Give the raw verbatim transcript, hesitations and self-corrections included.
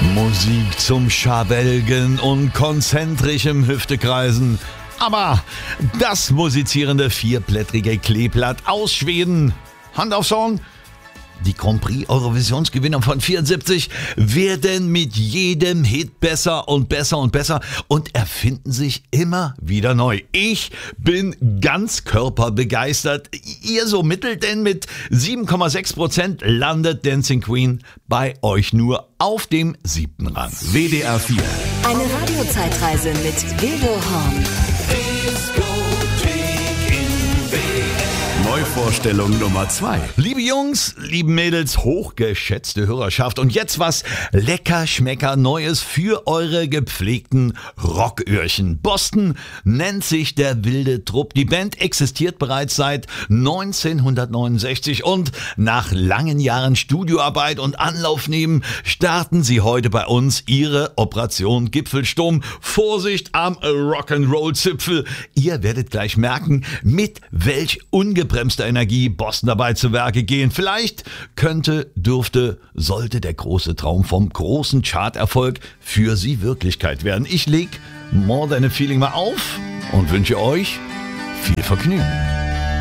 Musik zum Schabelgen und konzentrischem Hüftekreisen. Aber das musizierende vierblättrige Kleeblatt aus Schweden, Hand aufs Horn, die Grand Prix Eurovisionsgewinner von vierundsiebzig werden mit jedem Hit besser und besser und besser und erfinden sich immer wieder neu. Ich bin ganz körperbegeistert. Ihr so mittel, denn mit sieben Komma sechs Prozent landet Dancing Queen bei euch nur auf dem siebten Rang. W D R vier. Eine Radiozeitreise mit Wildo Horn. Neuvorstellung Nummer zwei. Liebe Jungs, liebe Mädels, hochgeschätzte Hörerschaft und jetzt was lecker schmecker Neues für eure gepflegten Rocköhrchen. Boston nennt sich der wilde Trupp. Die Band existiert bereits seit neunzehnhundertneunundsechzig und nach langen Jahren Studioarbeit und Anlaufnehmen starten sie heute bei uns ihre Operation Gipfelsturm. Vorsicht am Rock'n'Roll-Zipfel. Ihr werdet gleich merken, mit welch ungebremster Energie Boston dabei zu Werke gehen. Vielleicht könnte, dürfte, sollte der große Traum vom großen Charterfolg für sie Wirklichkeit werden. Ich leg More Than a Feeling mal auf und wünsche euch viel Vergnügen.